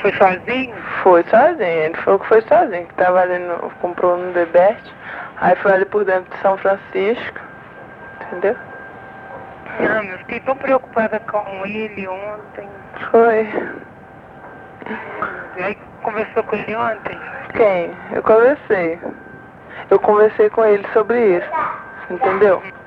foi sozinho? Foi sozinho, ele falou que foi sozinho, que tava ali, comprou no Debete, aí foi ali por dentro de São Francisco, entendeu? Não, eu fiquei tão preocupada com ele ontem. Foi. E aí conversou com ele ontem? Quem? Eu conversei. Eu conversei com ele sobre isso, entendeu?